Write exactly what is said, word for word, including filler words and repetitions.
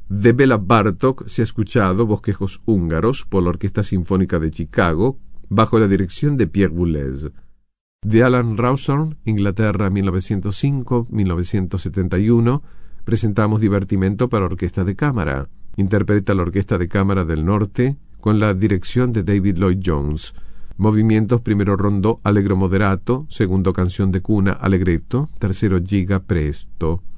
De Béla Bartók se ha escuchado Bosquejos húngaros por la Orquesta Sinfónica de Chicago, bajo la dirección de Pierre Boulez. De Alan Rawson, Inglaterra mil novecientos cinco a mil novecientos setenta y uno, presentamos Divertimento para Orquesta de Cámara. Interpreta la Orquesta de Cámara del Norte con la dirección de David Lloyd Jones. Movimientos: primero rondó allegro moderato, segundo canción de cuna allegretto, tercero giga presto.